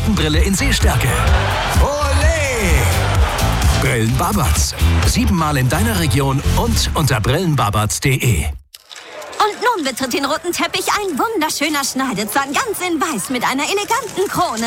Markenbrille in Sehstärke. Olé! Brillen Babatz. 7-mal in deiner Region und unter brillenbabatz.de. Und nun betritt den roten Teppich ein wunderschöner Schneidezahn, ganz in weiß mit einer eleganten Krone.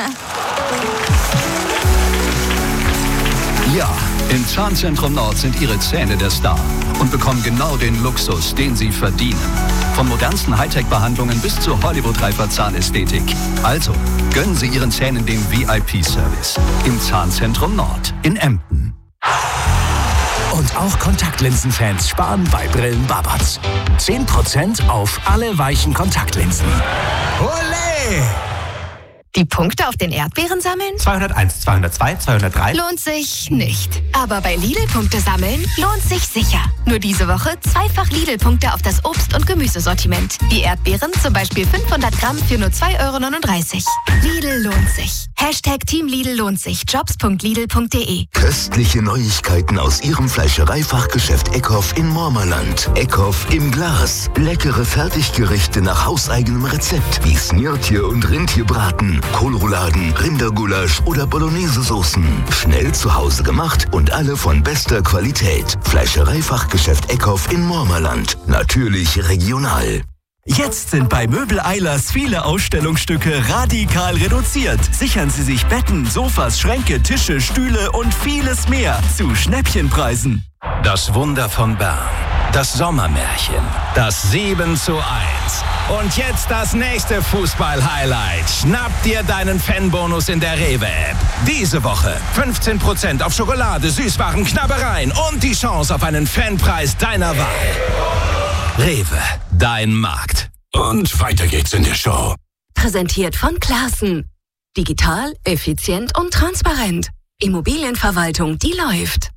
Ja, im Zahnzentrum Nord sind Ihre Zähne der Star und bekommen genau den Luxus, den Sie verdienen. Von modernsten Hightech-Behandlungen bis zur Hollywood-reifer Zahnästhetik. Also, gönnen Sie Ihren Zähnen den VIP-Service im Zahnzentrum Nord in Emden. Und auch Kontaktlinsenfans sparen bei Brillen Babatz. 10% auf alle weichen Kontaktlinsen. Olé! Die Punkte auf den Erdbeeren sammeln? 201, 202, 203. Lohnt sich nicht. Aber bei Lidl-Punkte sammeln lohnt sich sicher. Nur diese Woche zweifach Lidl-Punkte auf das Obst- und Gemüsesortiment. Die Erdbeeren zum Beispiel 500 Gramm für nur 2,39 €. Lidl lohnt sich. Team Lidl lohnt sich. Jobs.lidl.de. Köstliche Neuigkeiten aus Ihrem Fleischereifachgeschäft Eckhoff in Mormerland. Eckhoff im Glas. Leckere Fertiggerichte nach hauseigenem Rezept wie Snirtje und Rindtierbraten, Kohlrouladen, Rindergulasch oder Bolognese-Soßen. Schnell zu Hause gemacht und alle von bester Qualität. Fleischereifachgeschäft Eckhoff in Mormerland. Natürlich regional. Jetzt sind bei Möbel Eilers viele Ausstellungsstücke radikal reduziert. Sichern Sie sich Betten, Sofas, Schränke, Tische, Stühle und vieles mehr zu Schnäppchenpreisen. Das Wunder von Bern. Das Sommermärchen. Das 7:1. Und jetzt das nächste Fußball-Highlight. Schnapp dir deinen Fanbonus in der Rewe-App. Diese Woche 15% auf Schokolade, Süßwaren, Knabbereien und die Chance auf einen Fanpreis deiner Wahl. Rewe, dein Markt. Und weiter geht's in der Show. Präsentiert von Classen. Digital, effizient und transparent. Immobilienverwaltung, die läuft.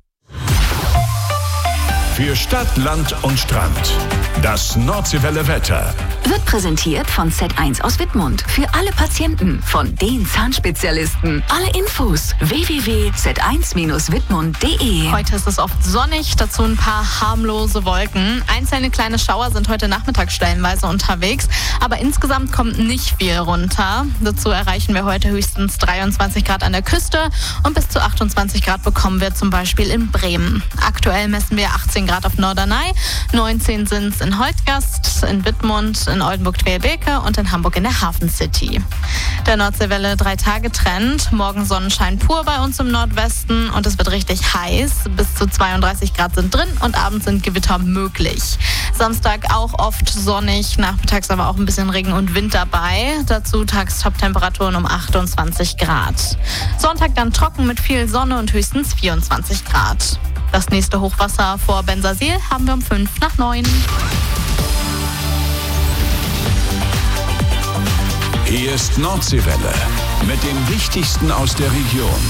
Für Stadt, Land und Strand. Das Nordseewelle Wetter. Wird präsentiert von Z1 aus Wittmund. Für alle Patienten von den Zahnspezialisten. Alle Infos www.z1-wittmund.de. Heute ist es oft sonnig, dazu ein paar harmlose Wolken. Einzelne kleine Schauer sind heute Nachmittag stellenweise unterwegs, aber insgesamt kommt nicht viel runter. Dazu erreichen wir heute höchstens 23 Grad an der Küste und bis zu 28 Grad bekommen wir zum Beispiel in Bremen. Aktuell messen wir 18 Grad auf Norderney, 19 sind es in Holtgast, in Wittmund, in Oldenburg-Tweelbeke und in Hamburg in der Hafen City. Der Nordseewelle 3-Tage-Trend. Morgen Sonnenschein pur bei uns im Nordwesten und es wird richtig heiß. Bis zu 32 Grad sind drin und abends sind Gewitter möglich. Samstag auch oft sonnig, nachmittags aber auch ein bisschen Regen und Wind dabei. Dazu Tagestop-Temperaturen um 28 Grad. Sonntag dann trocken mit viel Sonne und höchstens 24 Grad. Das nächste Hochwasser vor Bensersiel haben wir um 8:55. Hier ist Nordseewelle mit dem Wichtigsten aus der Region.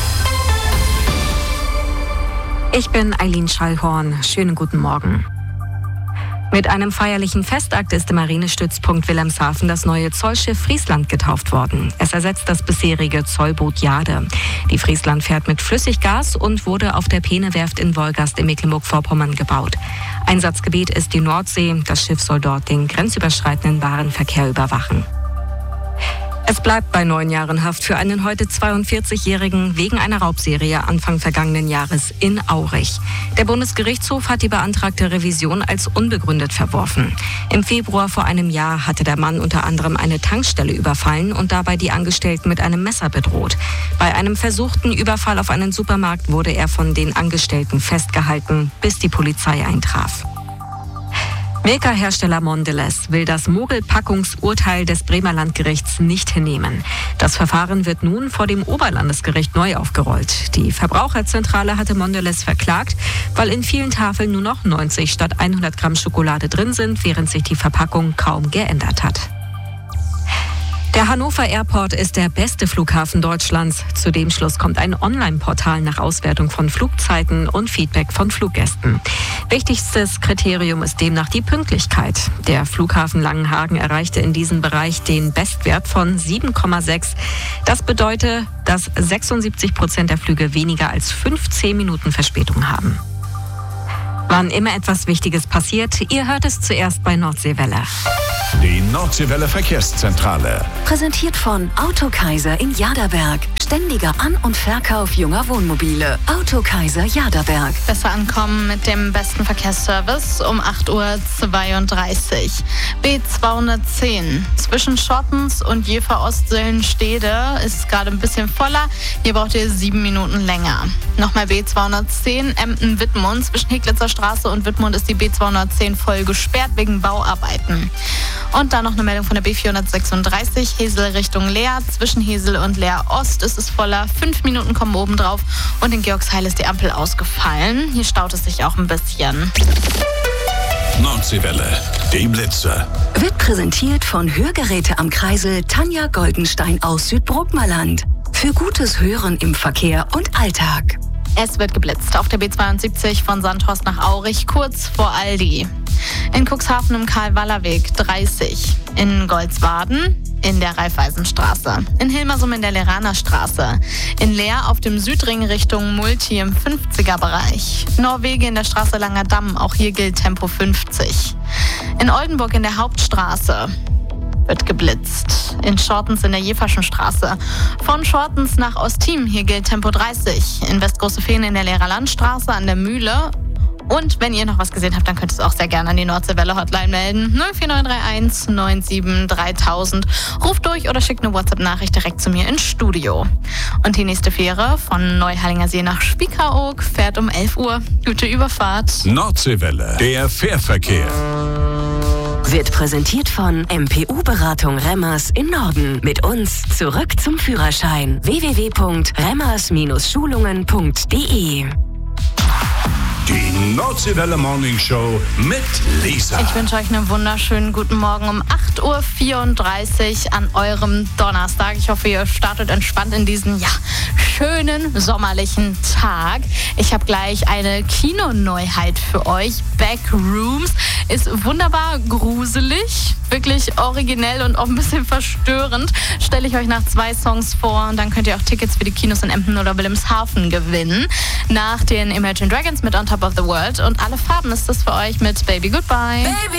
Ich bin Eileen Schallhorn. Schönen guten Morgen. Mit einem feierlichen Festakt ist im Marinestützpunkt Wilhelmshaven das neue Zollschiff Friesland getauft worden. Es ersetzt das bisherige Zollboot Jade. Die Friesland fährt mit Flüssiggas und wurde auf der Peene-Werft in Wolgast in Mecklenburg-Vorpommern gebaut. Einsatzgebiet ist die Nordsee. Das Schiff soll dort den grenzüberschreitenden Warenverkehr überwachen. Es bleibt bei 9 Jahren Haft für einen heute 42-Jährigen wegen einer Raubserie Anfang vergangenen Jahres in Aurich. Der Bundesgerichtshof hat die beantragte Revision als unbegründet verworfen. Im Februar vor einem Jahr hatte der Mann unter anderem eine Tankstelle überfallen und dabei die Angestellten mit einem Messer bedroht. Bei einem versuchten Überfall auf einen Supermarkt wurde er von den Angestellten festgehalten, bis die Polizei eintraf. Milka-Hersteller Mondelez will das Mogelpackungsurteil des Bremer Landgerichts nicht hinnehmen. Das Verfahren wird nun vor dem Oberlandesgericht neu aufgerollt. Die Verbraucherzentrale hatte Mondelez verklagt, weil in vielen Tafeln nur noch 90 statt 100 Gramm Schokolade drin sind, während sich die Verpackung kaum geändert hat. Der Hannover Airport ist der beste Flughafen Deutschlands. Zu dem Schluss kommt ein Online-Portal nach Auswertung von Flugzeiten und Feedback von Fluggästen. Wichtigstes Kriterium ist demnach die Pünktlichkeit. Der Flughafen Langenhagen erreichte in diesem Bereich den Bestwert von 7,6. Das bedeutet, dass 76% der Flüge weniger als 15 Minuten Verspätung haben. Wann immer etwas Wichtiges passiert, ihr hört es zuerst bei Nordseewelle. Die Nordseewelle Verkehrszentrale. Präsentiert von Autokaiser in Jaderberg. Ständiger An- und Verkauf junger Wohnmobile. Autokaiser Jaderberg. Besser ankommen mit dem besten Verkehrsservice um 8:32 Uhr. B210 zwischen Schottens und Jever-Ostsellenstede ist gerade ein bisschen voller. Hier braucht ihr 7 Minuten länger. Nochmal B210 Emden-Wittmund. Zwischen Heglitzer Straße und Wittmund ist die B210 voll gesperrt wegen Bauarbeiten. Und dann noch eine Meldung von der B436 Hesel Richtung Leer. Zwischen Hesel und Leer Ost ist es voller. 5 Minuten kommen oben drauf. Und in Georgsheil ist die Ampel ausgefallen. Hier staut es sich auch ein bisschen. Nordseewelle, die Blitze. Wird präsentiert von Hörgeräte am Kreisel Tanja Goldenstein aus Südbrookmerland. Für gutes Hören im Verkehr und Alltag. Es wird geblitzt auf der B72 von Sandhorst nach Aurich, kurz vor Aldi. In Cuxhaven im Karl-Waller-Weg 30. In Goldswaden in der Raiffeisenstraße. In Hilmersum in der Leraner Straße. In Leer auf dem Südring Richtung Multi im 50er-Bereich. Norwegen in der Straße Langer Damm, auch hier gilt Tempo 50. In Oldenburg in der Hauptstraße wird geblitzt. In Schortens in der Jeverschen Straße. Von Schortens nach Ostim, hier gilt Tempo 30. In Westgroße Fehn in der Lehrer Landstraße an der Mühle. Und wenn ihr noch was gesehen habt, dann könnt ihr es auch sehr gerne an die Nordseewelle-Hotline melden. 04931 97 3000. Ruft durch oder schickt eine WhatsApp-Nachricht direkt zu mir ins Studio. Und die nächste Fähre von Neuhallinger See nach Spiekeroog fährt um 11 Uhr. Gute Überfahrt. Nordseewelle, der Fährverkehr. Wird präsentiert von MPU-Beratung Remmers in Norden. Mit uns zurück zum Führerschein. www.remmers-schulungen.de. Die Nordseewelle Morning Show mit Lisa. Ich wünsche euch einen wunderschönen guten Morgen um 8:34 Uhr an eurem Donnerstag. Ich hoffe, ihr startet entspannt in diesen schönen sommerlichen Tag. Ich habe gleich eine Kinoneuheit für euch. Backrooms ist wunderbar gruselig, wirklich originell und auch ein bisschen verstörend. Stelle ich euch nach 2 Songs vor und dann könnt ihr auch Tickets für die Kinos in Emden oder Wilhelmshaven gewinnen. Nach den Imagine Dragons mit On Top of the World und Alle Farben ist das für euch mit Baby Goodbye. Baby.